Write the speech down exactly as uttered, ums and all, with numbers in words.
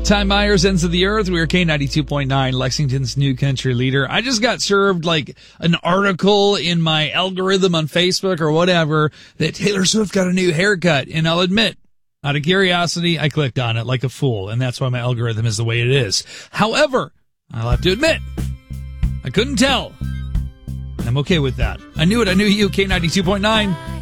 Ty Myers, Ends of the Earth. We are K ninety-two point nine, Lexington's new country leader. I just got served like an article in my algorithm on Facebook or whatever that Taylor Swift got a new haircut. And I'll admit, out of curiosity, I clicked on it like a fool. And that's why my algorithm is the way it is. However, I'll have to admit, I couldn't tell. I'm okay with that. I knew it. I knew you. K ninety-two point nine.